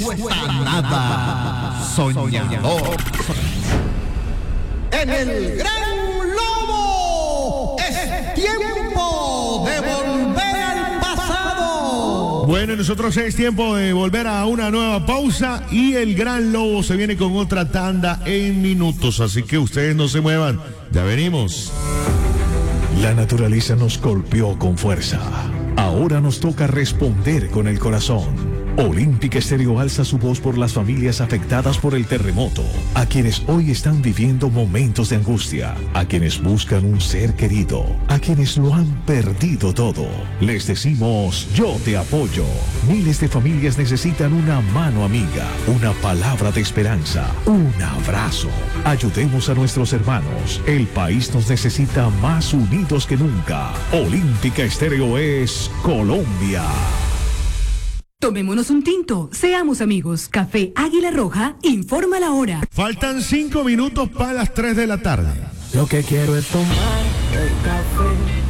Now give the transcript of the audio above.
Nada soñador. En el Gran Lobo es tiempo de volver al pasado. Bueno, nosotros es tiempo de volver a una nueva pausa y el Gran Lobo se viene con otra tanda en minutos, así que ustedes no se muevan, ya venimos. La naturaleza nos golpeó con fuerza. Ahora nos toca responder con el corazón. Olímpica Estéreo alza su voz por las familias afectadas por el terremoto, a quienes hoy están viviendo momentos de angustia, a quienes buscan un ser querido, a quienes lo han perdido todo. Les decimos, yo te apoyo. Miles de familias necesitan una mano amiga, una palabra de esperanza, un abrazo. Ayudemos a nuestros hermanos. El país nos necesita más unidos que nunca. Olímpica Estéreo es Colombia. Tomémonos un tinto, seamos amigos. Café Águila Roja, informa la hora. Faltan 5 minutos para las 3 de la tarde. Lo que quiero es tomar el café